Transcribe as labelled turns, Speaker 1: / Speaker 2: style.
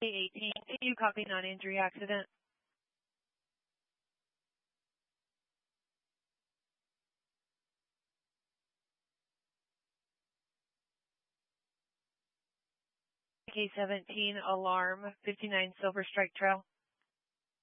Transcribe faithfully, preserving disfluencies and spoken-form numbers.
Speaker 1: eighteen, can you copy non-injury accident? K seventeen, alarm, fifty-nine Silver Strike Trail.